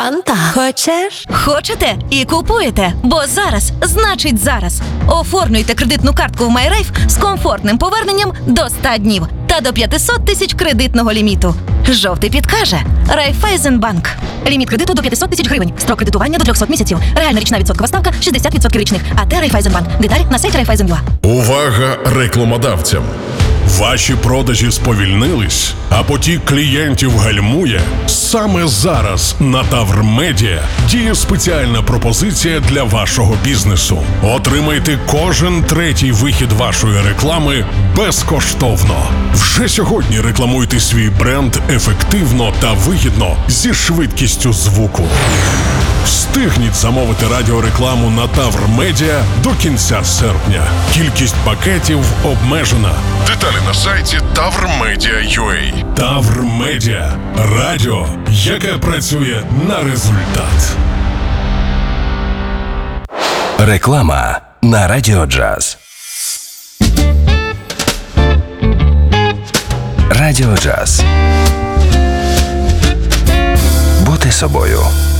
Фанта. Хочеш? Хочете і купуєте, бо зараз значить зараз. Оформлюйте кредитну картку в MyRafe з комфортним поверненням до 100 днів та до 500 тисяч кредитного ліміту. Жовтий підкаже Райфайзенбанк. Ліміт кредиту до 500 тисяч гривень. Строк кредитування до 300 місяців. Реальна річна відсоткова ставка 60% річних. АТ Райфайзенбанк. Деталі на сайті Райфайзенбанк. Увага рекламодавцям! Ваші продажі сповільнились, а потік клієнтів гальмує? Саме зараз на Тавр Медіа діє спеціальна пропозиція для вашого бізнесу. Отримайте кожен третій вихід вашої реклами безкоштовно. Вже сьогодні рекламуйте свій бренд ефективно та вигідно зі швидкістю звуку. Встигніть замовити радіорекламу на Тавр Медіа до кінця серпня. Кількість пакетів обмежена. Деталі на сайті tavrmedia.ua. Тавр Медіа. Радіо, яке працює на результат. Реклама на Радіо Джаз. Радіо Джаз. Бути собою.